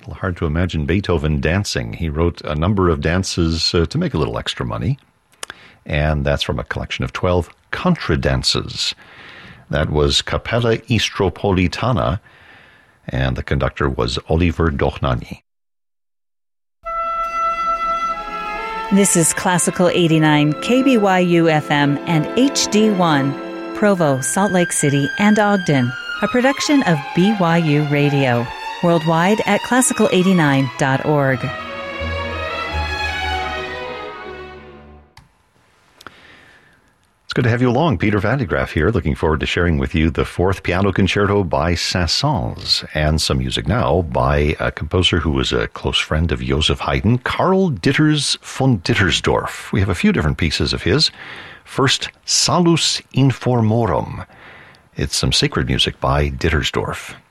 A little hard to imagine Beethoven dancing. He wrote a number of dances to make a little extra money. And that's from a collection of 12 contradances. That was Capella Istropolitana, and the conductor was Oliver Dochnani. This is Classical 89, KBYU FM and HD1, Provo, Salt Lake City, and Ogden, a production of BYU Radio, worldwide at classical89.org. It's good to have you along. Peter Van de Graaff here, looking forward to sharing with you the Fourth Piano Concerto by Saint-Saëns, and some music now by a composer who was a close friend of Joseph Haydn, Karl Ditters von Dittersdorf. We have a few different pieces of his. First, Salus Informorum. It's some sacred music by Dittersdorf.